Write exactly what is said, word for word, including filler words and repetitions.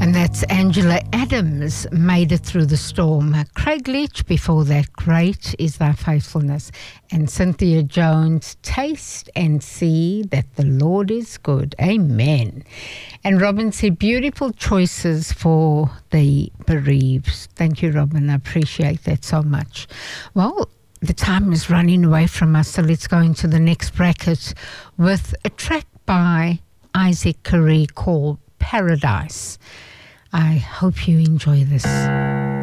And that's Angela Adams, Made It Through the Storm. Craig Leach, before that, Great Is Thy Faithfulness. And Cynthia Jones, Taste and See That the Lord is Good. Amen. And Robin said, beautiful choices for the bereaved. Thank you, Robin. I appreciate that so much. Well, the time is running away from us, so let's go into the next bracket with a track by Isaac Carree called Paradise. I hope you enjoy this.